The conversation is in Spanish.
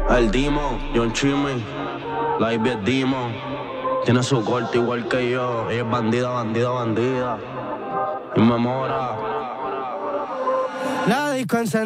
El Demon, John Chimmy, la Ivy es Demon. Tiene su corte igual que yo. Ella es bandida, bandida, bandida. Y me mora. La disco